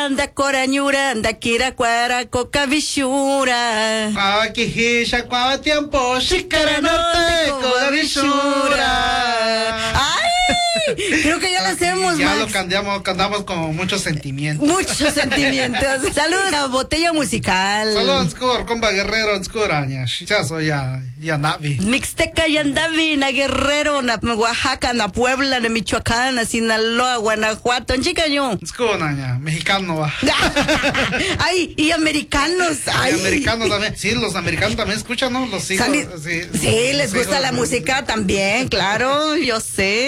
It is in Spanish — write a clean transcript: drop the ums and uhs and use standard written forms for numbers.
anda corañura, anda kira cuara coca vishura. Hisha cuá tiempo, shikara norte, coda vishura. ¡Ay! Creo que ya lo hacemos, Ya Max. cantamos con muchos sentimientos. Muchos sentimientos. Saludos a Botella Musical. Saludos, Skur, compa Guerrero, Skur, aña. Chazo, ya navi. Mixteca y Andavi, na Guerrero, na Oaxaca, na Puebla, na Michoacán, na Sinaloa, Guanajuato, en Chicayo. Skur, aña, mexicano va. Ay, y americanos. Ay. Y americanos también. Sí, los americanos también escuchan, ¿no? Los hijos. Sí, les gusta la música también, claro, yo sé.